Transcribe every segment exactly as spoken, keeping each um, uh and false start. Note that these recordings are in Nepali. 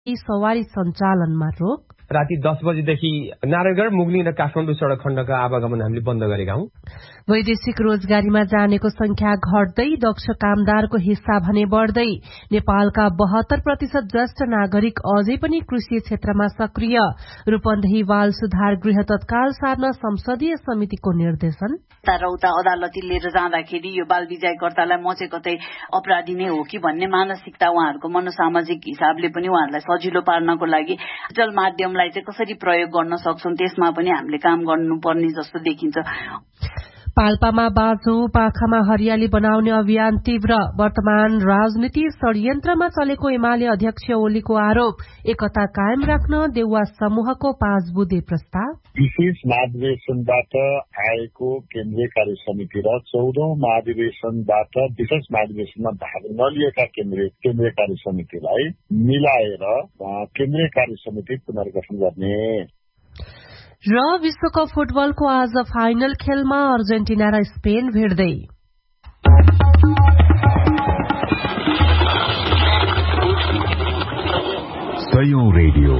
सवारी सञ्चालनमा रोक। राति दस बजेदेखि नारायणगढ मुगलिङ र काठमाडौँ सड़क खण्डका आवागमन हामीले बन्द गरेका हौं। वैदेशिक रोजगारीमा जानेको संख्या घट्दै दक्ष कामदारको हिस्सा भने बढ़दै। नेपालका बहत्तर प्रतिशत ज्येष्ठ नागरिक अझै पनि कृषि क्षेत्रमा सक्रिय। रूपन्देही बाल सुधार गृह तत्काल सार्न संसदीय समितिको निर्देशन। रौता अदालती लिएर जाँदाखेरि यो बाल विजयकर्तालाई म चाहिँ कतै अपराधी नै हो कि भन्ने मानसिकता उहाँहरूको मनोसामाजिक हिसाबले पनि उहाँहरूलाई सजिलो पार्नको लागि डिजिटल माध्यमलाई चाहिँ कसरी प्रयोग गर्न सक्छौं त्यसमा पनि हामीले काम गर्नुपर्ने जस्तो देखिन्छ। पाल्पामा बाँझो पाखामा हरियाली बनाउने अभियान तीव्र। वर्तमान राजनीति षड्यन्त्रमा चलेको एमाले अध्यक्ष ओलीको आरोप। एकता कायम राख्न देउवा समूहको पाँच बुँदे प्रस्ताव। विशेष महाधिवेशनबाट आएको केन्द्रीय कार्य समिति र चौधौं महाधिवेशनबाट विशेष महाधिवेशनमा भाग नलिएका केन्द्रीय केन्द्रीय कार्य समितिलाई मिलाएर केन्द्रीय कार्य समिति पुनर्गठन गर्ने। र विश्वकप फुटबलको आज फाइनल खेलमा अर्जेन्टिना र स्पेन भिड्दै। सयौं रेडियो,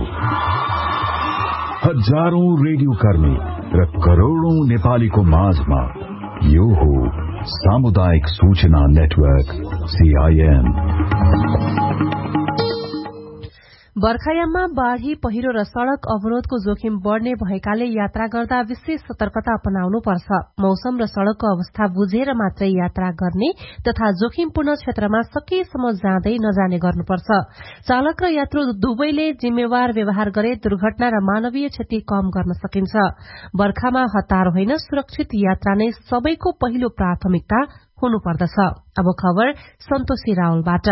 हजारौं रेडियो कर्मी र करोड़ौं नेपालीको माझमा यो हो सामुदायिक सूचना नेटवर्क सीआईएन। बर्खायाममा बाढ़ी पहिरो र सड़क अवरोधको जोखिम बढ़ने भएकाले यात्रा गर्दा विशेष सतर्कता अपनाउनुपर्छ। मौसम र सड़कको अवस्था बुझेर मात्रै यात्रा गर्ने तथा जोखिमपूर्ण क्षेत्रमा सकेसम्म जाँदै नजाने गर्नुपर्छ। चालक र यात्रु दुवैले जिम्मेवार व्यवहार गरे दुर्घटना र मानवीय क्षति कम गर्न सकिन्छ। बर्खामा हतार होइन सुरक्षित यात्रा नै सबैको पहिलो प्राथमिकता हुनुपर्दछ। अब खबर सन्तोषी रावलबाट।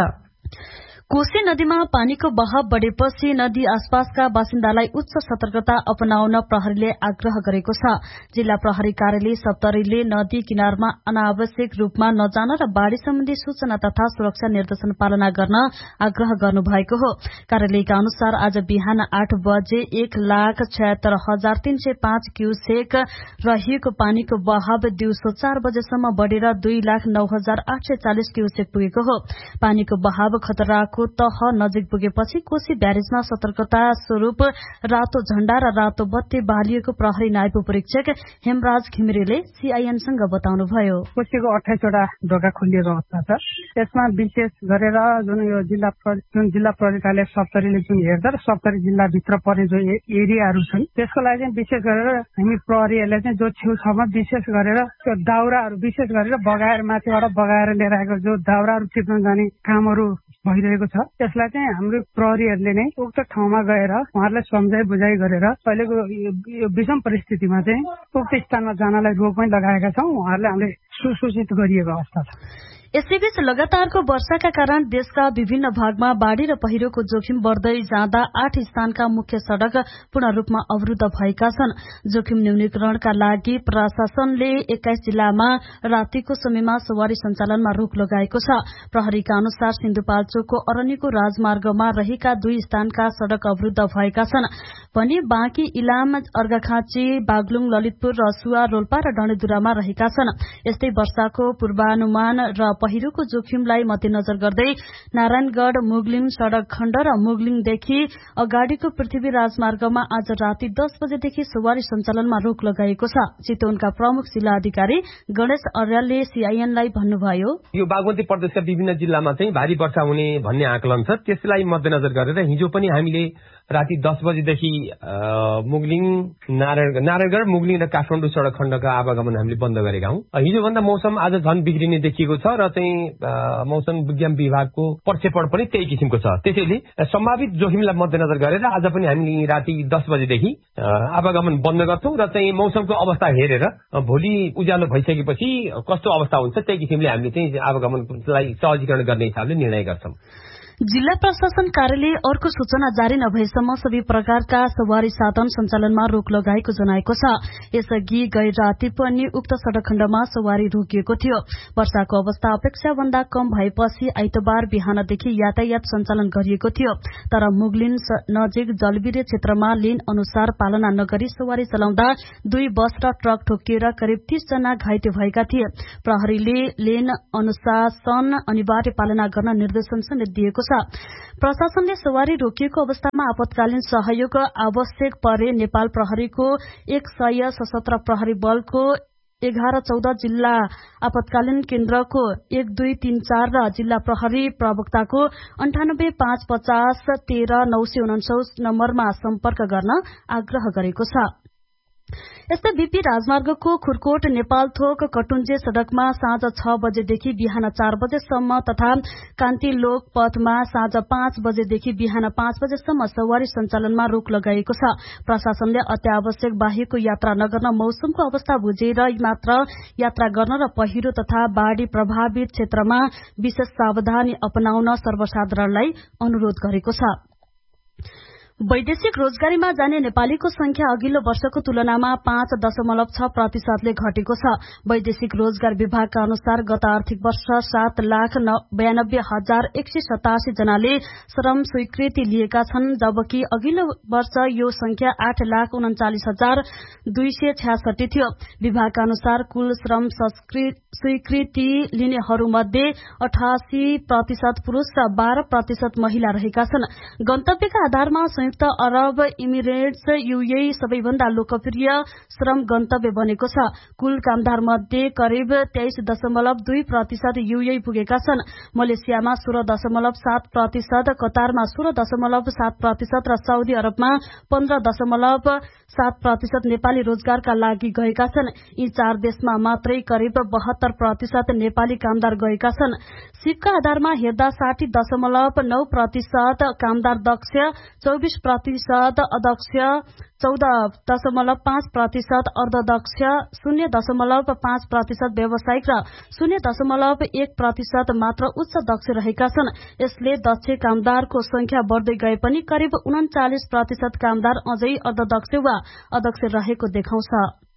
कोशी नदीमा पानीको बहाव बढ़ेपछि नदी आसपासका बासिन्दालाई उच्च सतर्कता अपनाउन प्रहरीले आग्रह गरेको छ। जिल्ला प्रहरी कार्यालय सप्तरीले नदी किनारमा अनावश्यक रूपमा नजान र बाढ़ी सम्बन्धी सूचना तथा सुरक्षा निर्देशन पालना गर्न आग्रह गर्नुभएको हो। कार्यालयका अनुसार आज बिहान आठ बजे एक लाख छयत्तर हजार तीन सय पाँच क्यूसेक रहेको पानीको बहाव दिउँसो चार बजेसम्म बढ़ेर दुई लाख नौ हजार आठ सय चालिस क्यूसेक पुगेको हो। पानीको बहाव खतराको तह नजिक पुगेपछि कोशी ब्यारेजमा सतर्कता स्वरूप रातो झण्डा र रातो बत्ती बालिएको प्रहरी नायब परीक्षक हेमराज घिमिरेले सीआईएनसँग बताउनुभयो। कोशीको अठाइसवटा ढोका खोलिएको अवस्था छ। यसमा विशेष गरेर जुन यो जिल्ला जुन जिल्ला प्रहरी कार्यालय सप्तरीले जुन हेर्छ र सप्तरी जिल्लाभित्र पर्ने जो एरियाहरू छन् त्यसको लागि चाहिँ विशेष गरेर हामी प्रहरीहरूले चाहिँ जो छेउछाउमा विशेष गरेर त्यो दाउराहरू विशेष गरेर बगाएर माथिबाट बगाएर लिएर आएको जो दाउराहरू चिप्न जाने कामहरू भइरहेको छ। त्यसलाई चाहिँ हाम्रो प्रहरीहरूले नै उक्त ठाउँमा गएर उहाँहरूलाई सम्झाइ बुझाइ गरेर अहिलेको यो विषम परिस्थितिमा चाहिँ उक्त स्थानमा जानलाई रोक पनि लगाएका छौं। उहाँहरूले हामीले सुसूचित गरिएको अवस्था छ। यसैबीच लगातारको वर्षाका कारण देशका विभिन्न भागमा बाढ़ी र पहिरोको जोखिम बढ़दै जाँदा आठ स्थानका मुख्य सड़क पूर्ण रूपमा अवरुद्ध भएका छन्। जोखिम न्यूनीकरणका लागि प्रशासनले एक्काइस जिल्लामा रातिको समयमा सवारी सञ्चालनमा रोक लगाएको छ। प्रहरीका अनुसार सिन्धुपाल्चोकको अरनिको राजमार्गमा रहेका दुई स्थानका सड़क अवरुद्ध भएका छन् भने बाँकी इलाम, अर्घाखाँची, बागलुङ, ललितपुर, रसुवा, रोल्पा र डडेलधुरामा रहेका छन्। यस्तै वर्षाको पूर्वानुमान र पहिरोको जोखिमलाई मध्यनजर गर्दै नारायणगढ़ मुगलिङ सड़क खण्ड र मुगलिङदेखि अगाडिको पृथ्वी राजमार्गमा आज राति दस बजेदेखि सवारी सञ्चालनमा रोक लगाइएको छ। चितवनका प्रमुख जिल्ला अधिकारी गणेश अर्यालले सीआईएनलाई भन्नुभयो, यो बागमती प्रदेशका विभिन्न जिल्लामा चाहिँ भारी वर्षा हुने भन्ने आकलन छ। त्यसलाई मध्यनजर गरेर हिजो पनि हामीले राति दस बजेदेखि मुगलिङ नारायण नारायणगढ मुगलिङ र काठमाडौँ सड़क खण्डका आवागमन हामीले बन्द गरेका हौं। हिजोभन्दा मौसम आज झन् बिग्रिने देखिएको छ र चाहिँ मौसम विज्ञान विभागको प्रक्षेपण पनि त्यही किसिमको छ। त्यसैले सम्भावित जोखिमलाई मध्यनजर गरेर आज पनि हामी राति दस बजेदेखि आवागमन बन्द गर्छौं र चाहिँ मौसमको अवस्था हेरेर भोलि उज्यालो भइसकेपछि कस्तो अवस्था हुन्छ त्यही किसिमले हामीले चाहिँ आवागमनलाई सहजीकरण गर्ने हिसाबले निर्णय गर्छौं। जिल्ला प्रशासन कार्यालय अर्को सूचना जारी नभएसम्म सबै प्रकारका सवारी साधन सञ्चालनमा रोक लगाएको जनाएको छ। यसअघि गैर राति पनि उक्त सड़क खण्डमा सवारी रोकिएको थियो। वर्षाको अवस्था अपेक्षा भन्दा कम भएपछि आइतबार बिहानदेखि यातायात सञ्चालन गरिएको थियो। तर मुगलिन नजिक जलबिरे क्षेत्रमा लेन अनुसार पालना नगरी सवारी चलाउँदा दुई बस र ट्रक ठोकिएर करिब तीस जना घाइते भएका थिए। प्रहरीले लेन अनुशासन अनिवार्य पालना गर्न निर्देशन समेत दिएको छ। छ। प्रशासनले सवारी रोकिएको अवस्थामा आपतकालीन सहयोग आवश्यक परे नेपाल प्रहरीको एक सय सशस्त्र प्रहरी बलको एघार चौध जिल्ला आपतकालीन केन्द्रको एक दुई तीन चार र जिल्ला प्रहरी प्रवक्ताको अन्ठानब्बे पाँच पचास तेह्र नौ सय उन्चास नम्बरमा सम्पर्क गर्न आग्रह गरेको छ। यस्तै बीपी राजमार्गको खुरकोट नेपालथोक कटुन्जे सड़कमा साँझ छ बजेदेखि बिहान चार बजेसम्म तथा कान्ति लोक पथमा साँझ पाँच बजेदेखि बिहान पाँच बजेसम्म सवारी सञ्चालनमा रोक लगाइएको छ। प्रशासनले अत्यावश्यक बाहेकको यात्रा नगर्न मौसमको अवस्था बुझेर मात्र यात्रा गर्न र पहिरो तथा बाढ़ी प्रभावित क्षेत्रमा विशेष सावधानी अपनाउन सर्वसाधारणलाई अनुरोध गरेको छ। वैदेशिक रोजगारीमा जाने नेपालीको संख्या अघिल्लो वर्षको तुलनामा पाँच दशमलव छ प्रतिशतले घटेको छ। वैदेशिक रोजगार विभागका अनुसार गत आर्थिक वर्ष सात लाख बयानब्बे हजार एक सय सतासी जनाले श्रम स्वीकृति लिएका छन्, जबकि अघिल्लो वर्ष यो संख्या आठ लाख उन्चालिस हजार दुई सय छ्यासठी थियो। विभागका अनुसार कुल श्रम स्वीकृति लिनेहरूमध्ये अठासी प्रतिशत पुरूष र बाह्र प्रतिशत महिला रहेका छन्। गन्तव्यका आधारमा संयुक्त अरब इमिरेट्स यूएई सबैभन्दा लोकप्रिय श्रम गन्तव्य बनेको छ। कुल कामदार मध्ये करिब तेइस दशमलव दुई प्रतिशत यूएई पुगेका छन्। मलेसियामा सोह्र दशमलव सात प्रतिशत, कतारमा सोह्र दशमलव सात प्रतिशत र साउदी अरबमा पन्ध्र दशमलव सात प्रतिशत नेपाली रोजगारका लागि गएका छन्। यी चार देशमा मात्रै करिब बहत्तर प्रतिशत नेपाली कामदार गएका छन्। सिपका आधारमा हेर्दा साठी दशमलव नौ प्रतिशत कामदार दक्ष, चौबिस प्रतिशत अदक्ष, चौध दशमलव पाँच प्रतिशत अर्धदक्ष, शून्य दशमलव पाँच प्रतिशत व्यावसायिक र शून्य दशमलव एक प्रतिशत मात्र उच्च दक्ष रहेका छन्। यसले दक्ष कामदारको संख्या बढ्दै गए पनि करिब उन्चालिस प्रतिशत कामदार अझै अर्धदक्ष वा अदक्ष रहेको देखाउँछ।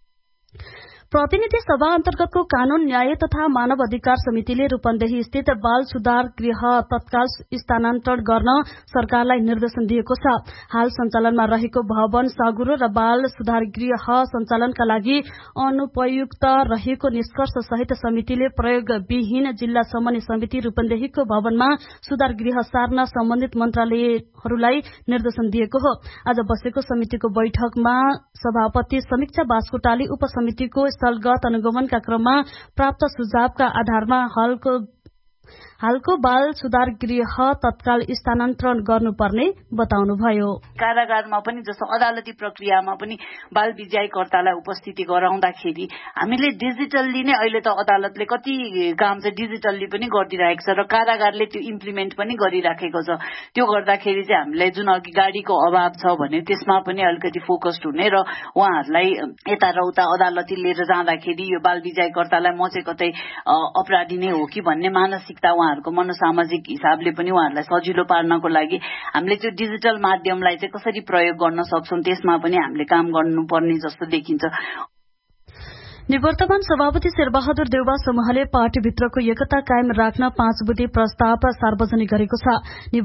प्रतिनिधि सभा अन्तर्गतको कानून न्याय तथा मानव अधिकार समितिले रूपन्देही स्थित बाल सुधार गृह तत्काल स्थानान्तरण गर्न सरकारलाई निर्देशन दिएको छ। हाल सञ्चालनमा रहेको भवन सागुरो र बाल सुधार गृह सञ्चालनका लागि अनुपयुक्त रहेको निष्कर्ष सहित समितिले प्रयोगविहीन जिल्ला समन्वय समिति रूपन्देहीको भवनमा सुधार गृह सार्न सम्बन्धित मन्त्रालयहरूलाई निर्देशन दिएको हो। आज बसेको समितिको बैठकमा सभापति समीक्षा बास्कोटाले उपसमितिको स्थलगत अनुगमनका क्रममा प्राप्त सुझावका आधारमा हालको हालको बाल सुधार गृह तत्काल स्थानान्तरण गर्नुपर्ने बताउनुभयो। कारागारमा पनि जस्तो अदालती प्रक्रियामा पनि बाल विजयकर्तालाई उपस्थिति गराउँदाखेरि हामीले डिजिटल्ली नै अहिले त अदालतले कति काम चाहिँ डिजिटल्ली पनि गरिदिरहेको छ र कारागारले त्यो इम्प्लिमेन्ट पनि गरिराखेको छ। त्यो गर्दाखेरि चाहिँ हामीलाई जुन अघि गाडीको अभाव छ भने त्यसमा पनि अलिकति फोकस्ड हुने र उहाँहरूलाई यता र उता अदालती लिएर जाँदाखेरि यो बाल विजयकर्तालाई म चाहिँ कतै अपराधी नै हो कि भन्ने मानसिकता उहाँहरूको मनोसामाजिक हिसाबले पनि उहाँहरूलाई सजिलो पार्नको लागि हामीले त्यो डिजिटल माध्यमलाई चाहिँ कसरी प्रयोग गर्न सक्छौं त्यसमा पनि हामीले काम गर्नुपर्ने जस्तो देखिन्छ। निवर्तमान सभापति शेरबहादुर देउवा समूहले पार्टीभित्रको एकता कायम राख्न पाँच बुँदे प्रस्ताव सार्वजनिक गरेको छ।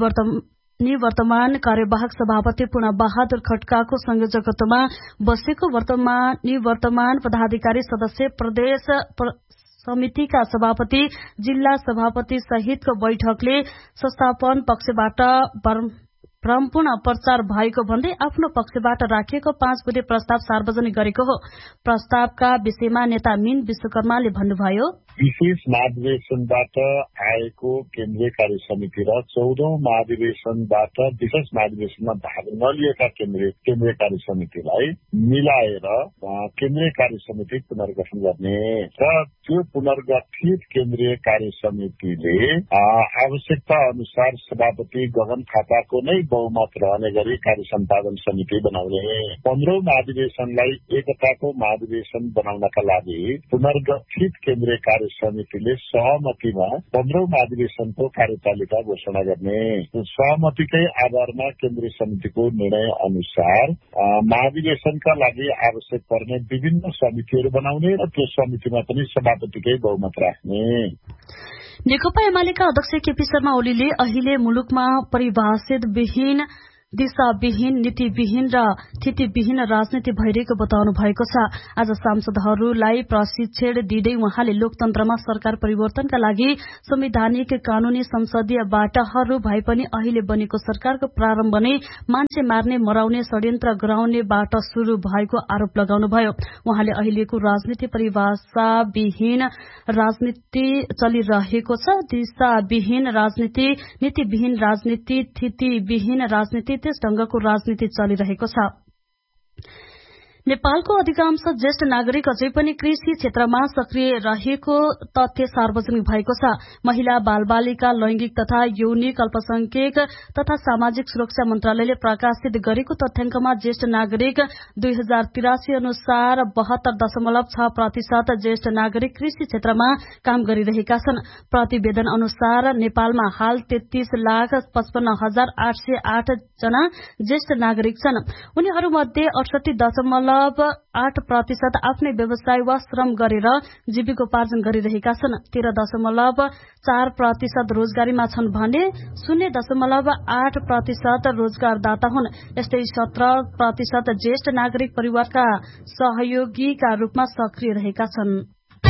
निवर्तमान कार्यवाहक सभापति पूर्ण बहादुर खड्काको संयोजकत्वमा बसेको वर्तमान निवर्तमान पदाधिकारी सदस्य प्रदेश समितिका सभापति जिल्ला सभापति सहितको बैठकले संस्थापन पक्षबाट भ्रमपूर्ण प्रचार भएको भन्दै आफ्नो पक्षबाट राखिएको पाँच बुँदे प्रस्ताव सार्वजनिक गरेको हो। प्रस्तावका विषयमा नेता मीन विश्वकर्माले भन्नुभयो, विशेष महाधिवेशनबाट आएको केन्द्रीय कार्य समिति र चौधौं महाधिवेशनबाट विशेष महाधिवेशनमा भाग नलिएका केन्द्रीय केन्द्रीय कार्य समितिलाई मिलाएर केन्द्रीय कार्य समिति पुनर्गठन गर्ने र त्यो पुनर्गठित केन्द्रीय कार्य समितिले आवश्यकता अनुसार सभापति गगन थापाको नै बहुमत रहने गरी कार्य सम्पादन समिति बनाउने। पन्ध्रौं महाधिवेशनलाई एकताको महाधिवेशन बनाउनका लागि पुनर्गठित केन्द्रीय कार्य समितिले सहमतिमा पन्ध्रौं महाधिवेशनको कार्यतालिका घोषणा गर्ने। सहमतिकै आधारमा केन्द्रीय समितिको निर्णय अनुसार महाधिवेशनका लागि आवश्यक पर्ने विभिन्न समितिहरू बनाउने र त्यो समितिमा पनि सभापतिकै बहुमत राख्ने। नेकपा एमालेका अध्यक्ष केपी शर्मा ओलीले अहिले मुलुकमा परिभाषित विहीन दिशाविहीन, नीतिविहीन र स्थितिविहीन राजनीति भइरहेको बताउनु भएको छ। आज सांसदहरूलाई प्रशिक्षण दिँदै उहाँले लोकतन्त्रमा सरकार परिवर्तनका लागि संवैधानिक कानूनी संसदीय बाटाहरू भए पनि अहिले बनेको सरकारको प्रारम्भ नै मान्छे मार्ने, मराउने, षड्यन्त्र गराउने बाट शुरू भएको आरोप लगाउनुभयो। उहाँले अहिलेको राजनीति परिभाषाविहीन राजनीति चलिरहेको छ। दिशाविहीन राजनीति, नीतिविहीन राजनीति, स्थितिविहीन राजनीति, त्यस ढंगको राजनीति चलिरहेको छ। नेपालको अधिकांश ज्येष्ठ नागरिक अझै पनि कृषि क्षेत्रमा सक्रिय रहेको तथ्य सार्वजनिक भएको छ। महिला, बालबालिका, लैंगिक तथा यौनिक अल्पसंख्यक तथा सामाजिक सुरक्षा मन्त्रालयले प्रकाशित गरेको तथ्याङ्कमा ज्येष्ठ नागरिक दुई हजार तिरासी अनुसार बहत्तर दशमलव छ प्रतिशत ज्येष्ठ नागरिक कृषि क्षेत्रमा काम गरिरहेका छन्। प्रतिवेदन अनुसार नेपालमा हाल तेत्तीस लाख पचपन्न हजार आठ सय आठ जना ज्येष्ठ नागरिक छन्। उनीहरूमध्ये अडसठी दशमलव आठ प्रतिशत आफ्नै व्यवसाय वा श्रम गरेर जीविकोपार्जन गरिरहेका छन्। तेह्र दशमलव चार प्रतिशत रोजगारीमा छन् भने शून्य दशमलव आठ प्रतिशत रोजगारदाता हुन्। यस्तै सत्र प्रतिशत ज्येष्ठ नागरिक परिवारका सहयोगीका रूपमा सक्रिय रहेका छन्।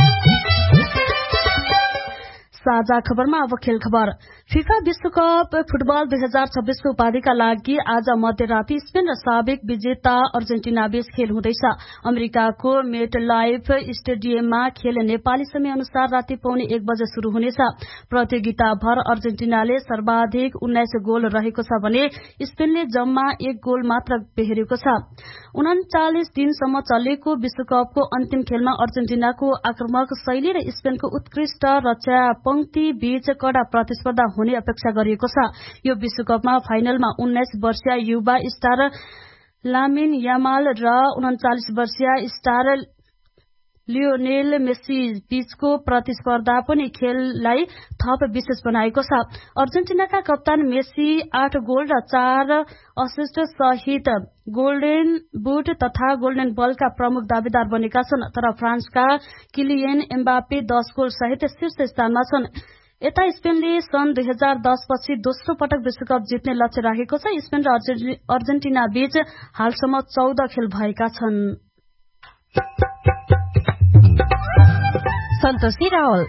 साझा खबरमा अब खेल खबर। फिफा विश्वकप फुटबल दुई हजार छब्बीसको उपाधिका लागि आज मध्यराती स्पेन र साबिक विजेता अर्जेन्टिना बीच खेल हुँदैछ। अमेरिकाको मेटलाइफ स्टेडियममा खेल नेपाली समय अनुसार राति पौने एक बजे शुरू हुनेछ। प्रतियोगिताभर अर्जेन्टिनाले सर्वाधिक उन्नाइस गोल रहेको छ भने स्पेनले जम्मा एक गोल मात्र बेहोरेको छ। उन्चालिस दिनसम्म चलेको विश्वकपको अन्तिम खेलमा अर्जेन्टिनाको आक्रामक शैली र स्पेनको उत्कृष्ट रक्षा पंक्ति बीच कड़ा प्रतिस्पर्धा हुने अपेक्षा गरिएको छ। यो विश्वकपमा फाइनलमा उन्नाइस वर्षीय युवा स्टार लामिन यामाल र उन्चालिस वर्षीय स्टार लियोनेल मेसी बीचको प्रतिस्पर्धा पनि खेललाई थप विशेष बनाएको छ। अर्जेन्टिनाका कप्तान मेसी आठ गोल र चार असिस्ट सहित गोल्डन बुट तथा गोल्डन बलका प्रमुख दावेदार बनेका छन्। तर फ्रान्सका किलियन एम्बापे दस गोल सहित शीर्ष स्थानमा छन्। यता स्पेनले सन् दुई हजार दस पछि दोस्रो पटक विश्वकप जित्ने लक्ष्य राखेको छ। स्पेन र अर्जेन्टिना बीच हालसम्म चौध खेल भएका छन्। सन्तोषी रावल।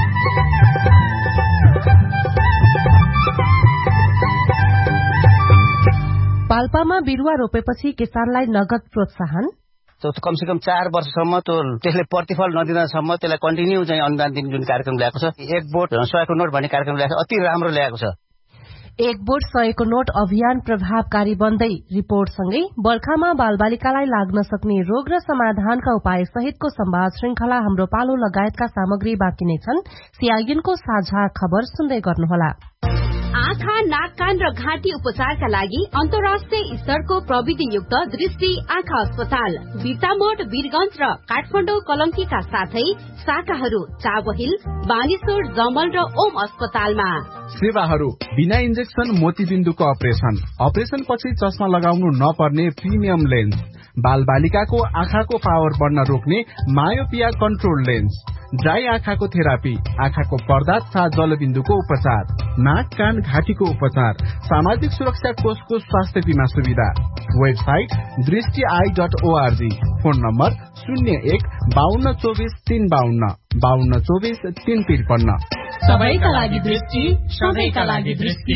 पाल्पामा बिरुवा रोपेपछि किसानलाई नगद प्रोत्साहन। कम से कम चार वर्षसम्म त्यो त्यसले प्रतिफल नदिँदासम्म त्यसलाई कन्टिन्यू चाहिँ अनुदान दिने जुन कार्यक्रम ल्याएको छ, एक बोट सयको नोट भन्ने कार्यक्रम ल्याएको छ, अति राम्रो ल्याएको छ। एक बोट सयको नोट अभियान प्रभावकारी बन्दै रिपोर्टसँगै बर्खामा बालबालिकालाई लाग्न सक्ने रोग र समाधानका उपाय सहितको संवाद श्रृंखला हाम्रो पालो लगायतका सामग्री बाँकी नै छन्। सीआईएनको साझा खबर सुन्दै गर्नुहोला। आँखा, नाक, कान र घाँटी उपचारका लागि अन्तर्राष्ट्रिय स्तरको प्रविधियुक्त दृष्टि आँखा अस्पताल बिर्तामोड, वीरगंज र काठमाडौँ कलंकीका साथै शाखाहरू चाबहिल, बानेश्वर, जमल र ओम अस्पतालमा। सेवाहरू बिना इन्जेक्सन मोतीबिन्दुको अपरेसन, अपरेसन पछि चस्मा लगाउनु नपर्ने प्रिमियम लेन्स, बाल बालिकाको आँखाको पावर बढ्न रोक्ने मायोपिया कन्ट्रोल लेन्स, ड्राई आँखाको थेरापी, आँखाको पर्दा तथा जलबिन्दुको उपचार, नाक, कान, घाँटीको उपचार, सामाजिक सुरक्षा कोषको स्वास्थ्य बीमा सुविधा। वेबसाइट दृष्टि I dot ORG. Phone number शून्य एक बाहन्न चौबिस तीन बाहन्न बाहन्न चौबिस तीन त्रिपन्न। सबैका लागि दृष्टि, सबैका लागि दृष्टि।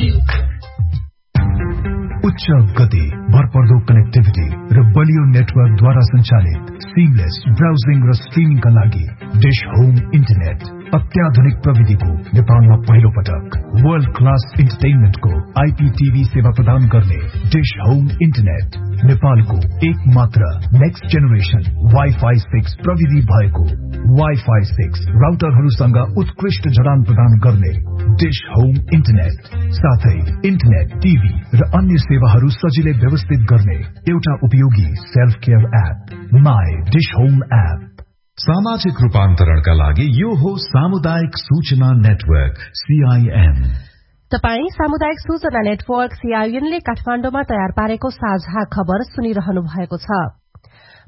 उच्च गति, भरपर्दो कनेक्टिभिटी र बलियो नेटवर्कद्वारा सञ्चालित सिमलेस ब्राउजिङ र स्ट्रिमिङका लागि डिश होम इन्टरनेट। अत्याधुनिक प्रविधिको नेपालमा पहिलो पटक वर्ल्ड क्लास इन्टरटेनमेन्टको आइपीटीभी सेवा प्रदान गर्ने डिश होम इन्टरनेट नेपालको एक मात्र नेक्स्ट जेनेरेसन वाइफाई सिक्स प्रविधि भएको वाइफाई सिक्स राउटरहरूसँग उत्कृष्ट जडान प्रदान गर्ने डिश होम इन्टरनेट, साथै इन्टरनेट, टिभी र अन्य सेवाहरू सजिलै व्यवस्थित गर्ने एउटा उपयोगी self care app my dish home app. सामाजिक रूपान्तरणका लागि यो हो सामुदायिक सूचना नेटवर्क सीआईएन। तपाई सामुदायिक सूचना नेटवर्क सीआईएनले काठमाडौँमा तयार पारेको साझा खबर सुनिरहनु भएको छ।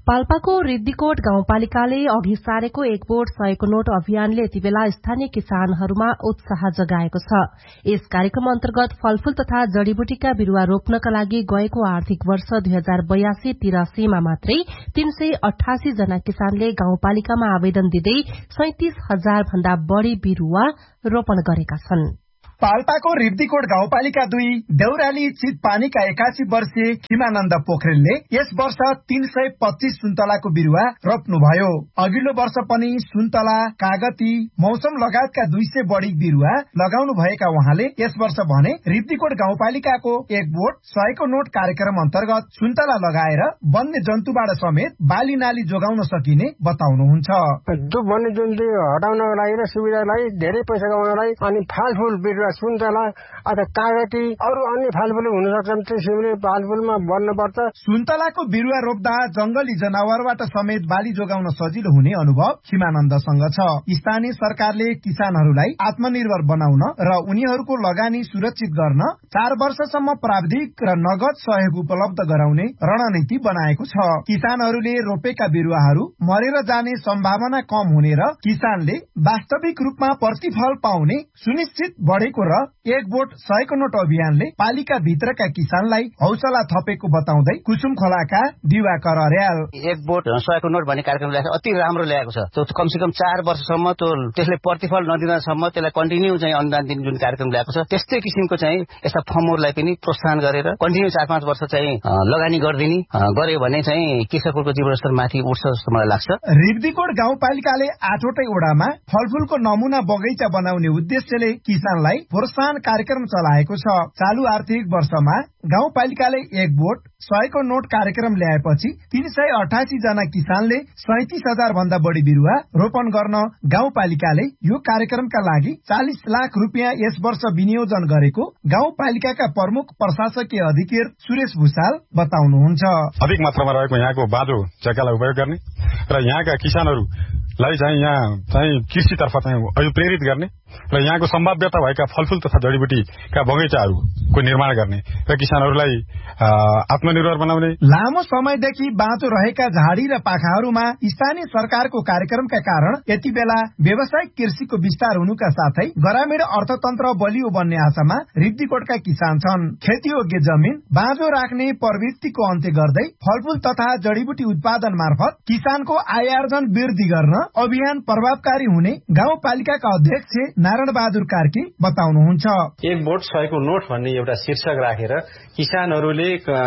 पाल्पाको रिद्धिकोट गाउँपालिकाले अघि सारेको एक बोट सयको नोट अभियानले यति बेला स्थानीय किसानहरूमा उत्साह जगाएको छ। यस कार्यक्रम अन्तर्गत फलफूल तथा जड़ीबुटीका बिरूवा रोप्नका लागि गएको आर्थिक वर्ष दुई हजार बयासी तिरासीमा मात्रै तीन सय अठासी जना किसानले गाउँपालिकामा आवेदन दिँदै सैंतिस हजार भन्दा बढ़ी बिरूवा रोपण गरेका छन्। पाल्पाको रिब्दीकोट गाउँपालिका दुई देउराली चितपानीका एकासी वर्षीय खिमानन्द पोखरेलले यस वर्ष तीन सय पच्चीस सुन्तलाको बिरूवा रोप्नुभयो। अघिल्लो वर्ष पनि सुन्तला, कागती, मौसम लगायतका दुई सय बढ़ी बिरूवा लगाउनु भएका उहाँले यस वर्ष भने रिब्दीकोट गाउँपालिकाको एक बोट सयको नोट कार्यक्रम अन्तर्गत सुन्तला लगाएर वन्य जन्तुबाट समेत बाली नाली जोगाउन सकिने बताउनुहुन्छ। जो वन्य जन्तु हटाउनको लागि र सुविधालाई धेरै पैसा कमाउनलाई अनि फलफूल बिरूवा सुन्तला अथवा कागती अरू अन्य फलफूल हुन सक्छन्, त्यसैले फलफूलमा बढ्नुपर्छ। सुन्तलाको बिरूवा रोप्दा जंगली जनावरबाट समेत बाली जोगाउन सजिलो हुने अनुभव खिमानन्दसँग छ। स्थानीय सरकारले किसानहरूलाई आत्मनिर्भर बनाउन र उनीहरूको लगानी सुरक्षित गर्न चार वर्षसम्म प्राविधिक र नगद सहयोग उपलब्ध गराउने रणनीति बनाएको छ। किसानहरूले रोपेका बिरूवाहरू मरेर जाने सम्भावना कम हुने र किसानले वास्तविक रूपमा प्रतिफल पाउने सुनिश्चित बढ़ेको र एक बोट सयको नोट अभियानले पालिका भित्रका किसानलाई हौसला थपेको बताउँदै कुसुम खोलाका दिवाकर अर्याल एक बोट सयको नोट भन्ने कार्यक्रम ल्याएको अति राम्रो ल्याएको छ। त्यो कमसे कम चार वर्षसम्म त्यो त्यसले प्रतिफल नदिँदासम्म त्यसलाई कन्टिन्यू चाहिँ अनुदान दिने जुन कार्यक्रम ल्याएको छ, त्यस्तै किसिमको चाहिँ यस्ता फर्महरूलाई पनि प्रोत्साहन गरेर कन्टिन्यू चार पाँच वर्ष चाहिँ लगानी गरिदिने गर्यो भने चाहिँ कृषकहरूको जीवनस्तर माथि उठ्छ जस्तो मलाई लाग्छ। रिब्दीकोट गाउँपालिकाले आठवटै ओडामा फलफूलको नमूना बगैँचा बनाउने उद्देश्यले किसानलाई प्रोत्साहन कार्यक्रम चलाएको छ। चालू आर्थिक वर्षमा गाउँपालिकाले एक बोट सयको नोट कार्यक्रम ल्याएपछि तीन सय अठासी जना किसानले सैतिस हजार भन्दा बढ़ी बिरूवा रोपण गर्न गाउँपालिकाले यो कार्यक्रमका लागि चालिस लाख रुपियाँ यस वर्ष विनियोजन गरेको गाउँपालिकाका प्रमुख प्रशासकीय अधिकृत सुरेश भूषाल बताउनुहुन्छ। अधिक मात्रामा रहेको यहाँको बाँझो जग्गालाई उपयोग गर्ने र यहाँका किसानहरूलाई चाहिँ यहाँ चाहिँ कृषितर्फ चाहिँ अभिप्रेरित गर्ने र यहाँको सम्भाव्यता भएका फलफूल तथा जडीबुटीका बगैँचाहरूको निर्माण गर्ने र किसानहरूलाई आत्मनिर्भर बनाउने। लामो समयदेखि बाँचो रहेका झाडी र पाखाहरूमा स्थानीय सरकारको कार्यक्रमका कारण यति बेला व्यावसायिक कृषिको विस्तार हुनुका साथै ग्रामीण अर्थतन्त्र बलियो बन्ने आशामा रिब्दीकोटका किसान छन्। खेतीयोग्य जमिन बाँझो राख्ने प्रवृत्तिको अन्त्य गर्दै फलफूल तथा जडीबुटी उत्पादन मार्फत किसानको आय आर्जन वृद्धि गर्न अभियान प्रभावकारी हुने गाउँपालिकाका अध्यक्ष नारायण बहादुर कार्की बताउनुहुन्छ। एक बोट सयको नोट भन्ने एउटा शीर्षक राखेर किसानहरूले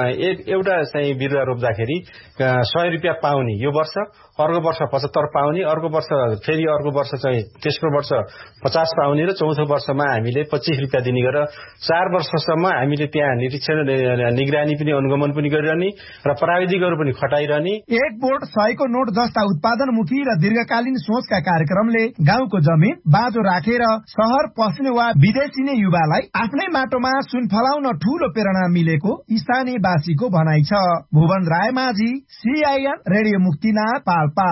एउटा चाहिँ बिरुवा रोप्दाखेरि सय रुपियाँ पाउने यो वर्ष, अर्को वर्ष पचहत्तर पाउने, अर्को वर्ष फेरि अर्को वर्ष चाहिँ तेस्रो वर्ष पचास पाउने र चौथो वर्षमा हामीले पच्चीस रुपियाँ दिने गरेर चार वर्षसम्म हामीले त्यहाँ निरीक्षण निगरानी पनि अनुगमन पनि गरिरहने र प्राविधिकहरू पनि खटाइरहने। एक बोट सयको नोट जस्ता उत्पादनमुखी र दीर्घकालीन सोचका कार्यक्रमले गाउँको जमिन बाँझो राखेर शहर पस्ने वा विदेशी नै युवालाई आफ्नै माटोमा सुन फलाउन ठूलो प्रेरणा मिलेको स्थानीयवासीको भनाइ छ। भुवन राय माझी, सीआईएन रेडियो मुक्तिनाथ, पाल्पा।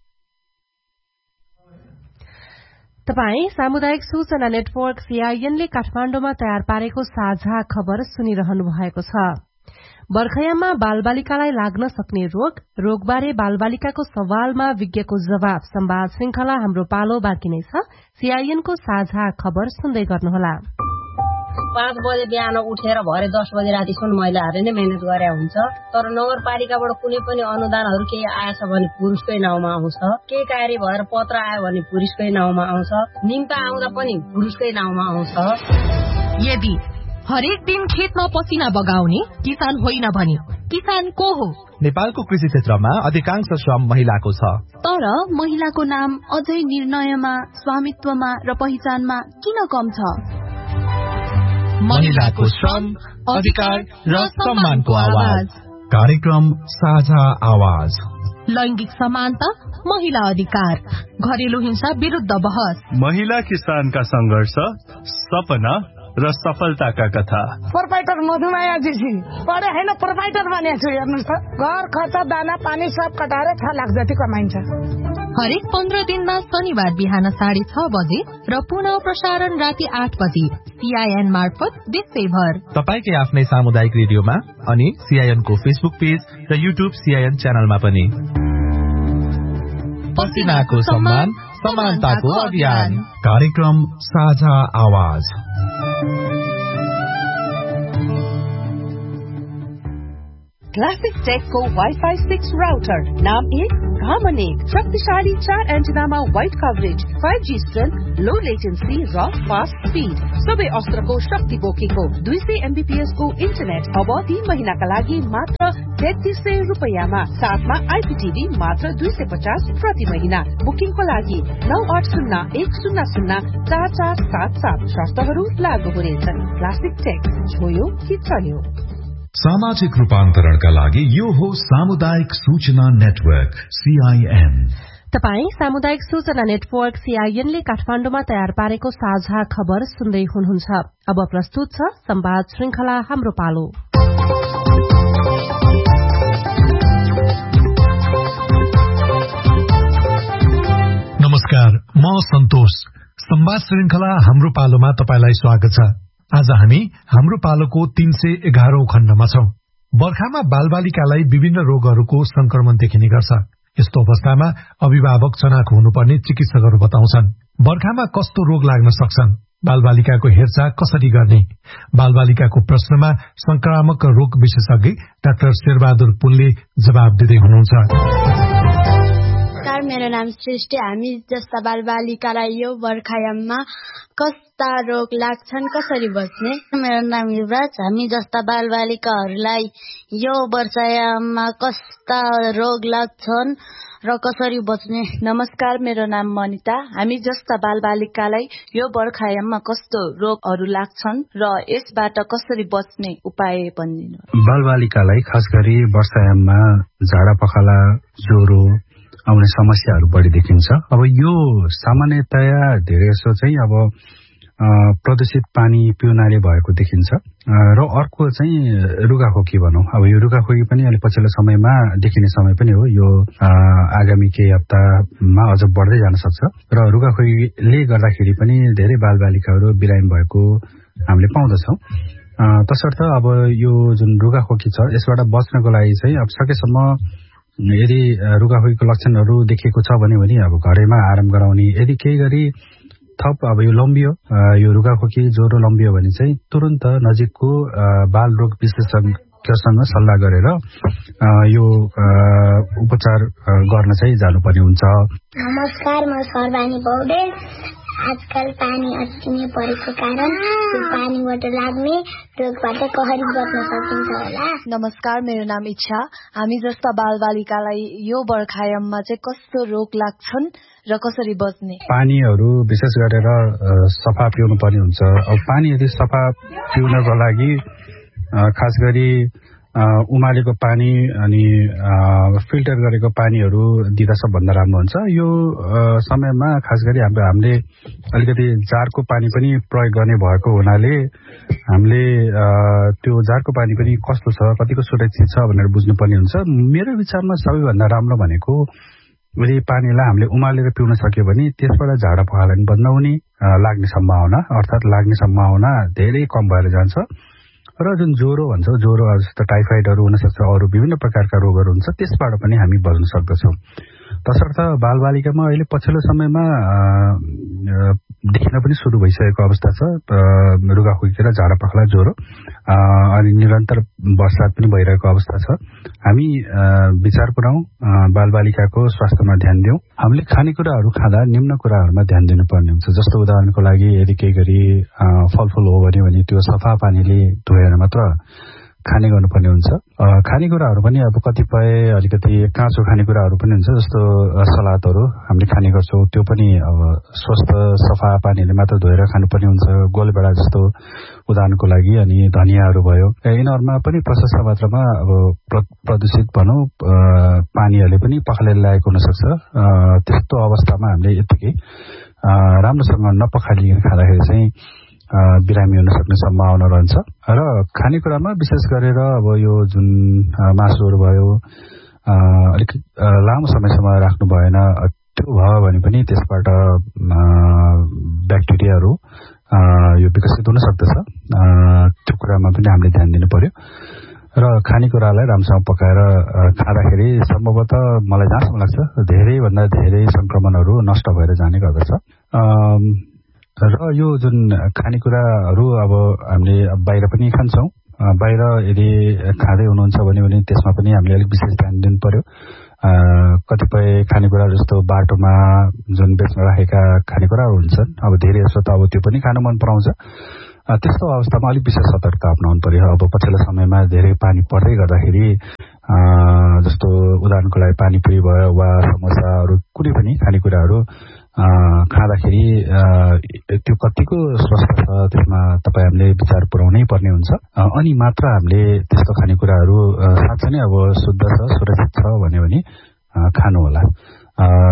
तपाई सामुदायिक सूचना नेटवर्क सीआईएनले काठमाडौँमा तयार पारेको साझा खबर सुनिरहनु भएको छ। बर्खयामा बालबालिकालाई लाग्न सक्ने रोग रोगबारे बालबालिकाको सवालमा विज्ञको जवाब संवाद श्रृंखला हाम्रो पालो बाँकी नै छ। सीआईएनको साझा खबर सुन्दै गर्नुहोला। पाँच बजे बिहान उठेर भरे दस बजे रातिसम्म महिलाहरूले नै मेहनत गरे हुन्छ, तर नगरपालिकाबाट कुनै पनि अनुदानहरू केही आएछ भने पुरुषकै नाउँमा आउँछ, केही कार्य भएर पत्र आयो भने पुरुषकै नाउँमा आउँछ, निम्ता आउँदा पनि पुरुषकै नाउँमा आउँछ। यदि हरेक दिन खेतमा पसिना बगाउने किसान होइन भने किसान को हो? नेपालको कृषि क्षेत्रमा अधिकांश श्रम महिलाको छ, तर महिलाको नाम अझै निर्णयमा, स्वामित्वमा र पहिचानमा किन कम छ? महिलाको श्रम, अधिकार र सम्मानको आवाज। कार्यक्रम साझा आवाज। लैंगिक समानता, महिला अधिकार, घरेलु हिंसा विरुद्ध बहस, महिला किसानका संघर्ष, सपना र सफलताका कथा। प्रोपाइटर मधुमाया जीसी पढे हैन प्रोपाइटर बनेको छु हेर्नुस् त। घर खर्च दाना पानी सब कटाएर छ लाख जति कमाइन्छ। हरेक पन्ध्र दिनमा शनिबार बिहान साढे छ बजे र पुनः प्रसारण राति आठ बजे सीआईएन मार्फत देशैभर तपाईकै आफ्नै सामुदायिक रेडियोमा अनि सीआईएन को फेसबुक पेज र युट्युब सीआईएन च्यानलमा पनि। पसिनाको सम्मान समानताको अभियान कार्यक्रम साझा आवाज। क्लासिक टेकको वाइफाई सिक्स राउटर नाम एक घामन एक शक्तिशाली चार एन्टिनामा wide coverage five G strength लो लेटेन्सी र फास्ट स्पीड सबै अस्त्रको शक्ति बोकेको दुई सय एमबीपीएस को इन्टरनेट अब तीन महिनाका लागि मात्र तेत्तीस सय रुपियाँमा साथमा आइपीटीभी मात्र दुई सय पचास प्रति महिना। बुकिङको लागि नौ आठ शून्य एक शून्य शून्य चार चार सात सात शर्तहरू लागू हुनेछन्। क्लासिक टेक छोयो कि चल्यो। सामाजिक रूपान्तरणका लागि यो हो सामुदायिक सूचना नेटवर्क सीआईएन। तपाई सामुदायिक सूचना नेटवर्क सीआईएन ले काठमाण्डुमा तयार पारेको साझा खबर सुन्दै हुनुहुन्छ। अब प्रस्तुत छ संवाद श्रृंखला हाम्रो पालो। नमस्कार, म सन्तोष। संवाद श्रृंखला हाम्रो पालोमा तपाईलाई स्वागत छ। आज हामी हाम्रो पालोको तीन सय एघारौं खण्डमा छौं। बर्खामा बालबालिकालाई विभिन्न रोगहरूको संक्रमण देखिने गर्छ। यस्तो अवस्थामा अभिभावक चनाखो हुनुपर्ने चिकित्सकहरू बताउँछन्। बर्खामा कस्तो रोग लाग्न सक्छन्, बालबालिकाको हेरचाह कसरी गर्ने, बालबालिकाको प्रश्नमा संक्रामक रोग विशेषज्ञ डाक्टर शेरबहादुर पुनले जवाब दिँदै हुनुहुन्छ। मेरो नाम सृष्टि। हामी जस्ता बालबालिकालाई यो बर्खायाममा कस्ता रोग लाग्छन्, कसरी बच्ने? मेरो नाम युवराज। हामी जस्ता बालबालिकाहरूलाई यो वर्षायाममा कस्ता रोग लाग्छन् र कसरी बच्ने? नमस्कार, मेरो नाम मनिता। हामी जस्ता बालबालिकालाई यो बर्खायाममा कस्तो रोगहरू लाग्छन् र यसबाट कसरी बच्ने उपाय भनिदिनु। बालबालिकालाई खास गरी वर्षायाममा झाडा पखाला, ज्वरो आउने समस्याहरू बढी देखिन्छ। अब यो सामान्यतया धेरै जसो चाहिँ अब प्रदूषित पानी पिउनाले भएको देखिन्छ र अर्को चाहिँ रुगाखोकी भनौं। अब यो रुगाखोकी पनि अलि पछिल्लो समयमा देखिने समय पनि हो। यो आगामी केही हप्तामा अझ बढ्दै जान सक्छ र रुगाखोकीले गर्दाखेरि पनि धेरै बालबालिकाहरू बिरामी भएको हामीले पाउँदछौं। तसर्थ अब यो जुन रुगाखोकी छ यसबाट बच्नको लागि चाहिँ अब सकेसम्म यदि रुगाखोकीको लक्षणहरू देखिएको छ भने पनि अब घरैमा आराम गराउने। यदि केही गरी थप अब यो लम्बियो, यो रुगाखोकी ज्वरो लम्बियो भने चाहिँ तुरन्त नजिकको बाल रोग विशेषज्ञसँग सल्लाह गरेर यो उपचार गर्न चाहिँ जानुपर्ने हुन्छ। नमस्कार, म सर्वानी पौडेल। आजकल पानी अत्तिनै परेको कारण त्यो पानीबाट लाग्ने रोगबाट कसरी बच्न सकिन्छ होला? नमस्कार, मेरो नाम इच्छा। हामी जस्ता बालबालिकालाई यो बर्खायाममा चाहिँ कस्तो रोग लाग्छन् र कसरी बच्ने? पानीहरू विशेष गरेर सफा पिउनु पर्ने हुन्छ। अब पानी यदि सफा पिउनको लागि खास गरी उमालेको पानी अनि फिल्टर गरेको पानीहरू दिँदा सबभन्दा राम्रो हुन्छ। यो समयमा खास गरी हाम्रो हामीले अलिकति जारको पानी पनि प्रयोग गर्ने भएको हुनाले हामीले त्यो जारको पानी पनि कस्तो छ, कतिको सुरक्षित छ भनेर बुझ्नुपर्ने हुन्छ। मेरो विचारमा सबैभन्दा राम्रो भनेको यदि पानीलाई हामीले उमालेर पिउन सक्यो भने त्यसबाट झाडा पखाला पनि बन्द हुने, लाग्ने सम्भावना अर्थात् लाग्ने सम्भावना धेरै कम भएर जान्छ। र जुन ज्वरो भन्छ, ज्वरो जस्तो टाइफाइडहरू हुन सक्छ, अरू विभिन्न प्रकारका रोगहरू हुन्छ, त्यसबाट पनि हामी बच्न सक्दछौँ। तसर्थ बालबालिकामा अहिले पछिल्लो समयमा देखिन पनि सुरु भइसकेको अवस्था छ रुगाखोकी र झाडा पखाला, ज्वरो अनि निरन्तर वर्षात पनि भइरहेको अवस्था छ। हामी विचार पुर्याउँ, बालबालिकाको स्वास्थ्यमा ध्यान दिउँ। हामीले खानेकुराहरू खाँदा निम्न कुराहरूमा ध्यान दिनुपर्ने हुन्छ। जस्तो उदाहरणको लागि यदि केही गरी फलफुल हो भने त्यो सफा पानीले धोएर मात्र खाने गर्नुपर्ने हुन्छ। खानेकुराहरू पनि अब कतिपय अलिकति काँचो खानेकुराहरू पनि हुन्छ, जस्तो सलादहरू हामीले खाने गर्छौँ, त्यो पनि अब स्वस्थ सफा पानीले मात्र धोएर खानुपर्ने हुन्छ। गोलभेडा जस्तो उदाहरणको लागि, अनि धनियाहरू भयो, यिनीहरूमा पनि प्रशस्त मात्रामा अब प्रदूषित भनौँ पानीहरूले पनि पखालेर ल्याएको हुनसक्छ। त्यस्तो अवस्थामा हामीले यतिकै राम्रोसँग नपखालिकन खाँदाखेरि चाहिँ बिरामी हुन सक्ने सम्भावना रहन्छ र खानेकुरामा विशेष गरेर अब यो जुन मासुहरू भयो अलिक लामो समयसम्म राख्नु भएन त्यो भयो भने पनि त्यसबाट ब्याक्टेरियाहरू यो विकसित हुन सक्दछ त्यो कुरामा पनि हामीले ध्यान दिनु पर्यो र खानेकुरालाई राम्रोसँग पकाएर खाँदाखेरि सम्भवतः मलाई जहाँसम्म लाग्छ धेरैभन्दा धेरै संक्रमणहरू नष्ट भएर जाने गर्दछ र यो जुन खानेकुराहरू अब हामीले बाहिर पनि खान्छौँ बाहिर यदि खाँदै हुनुहुन्छ भने त्यसमा पनि हामीले अलिक विशेष ध्यान दिनु पर्यो कतिपय खानेकुरा जस्तो बाटोमा जुन बेच्न राखेका खानेकुराहरू हुन्छन् अब धेरै जस्तो त अब त्यो पनि खान मन पराउँछ त्यस्तो अवस्थामा अलिक विशेष सतर्कता अपनाउनु पर्यो अब पछिल्लो समयमा धेरै पानी पर्दै गर्दाखेरि जस्तो उदाहरणको लागि पानीपुरी भयो वा समोसाहरू कुनै पनि खानेकुराहरू खाँदाखेरि त्यो कतिको स्वस्थ छ त्यसमा तपाईँ हामीले विचार पुर्याउनै पर्ने हुन्छ अनि मात्र हामीले त्यस्तो खानेकुराहरू साँच्चै नै अब शुद्ध छ सुरक्षित छ भन्यो भने खानु होला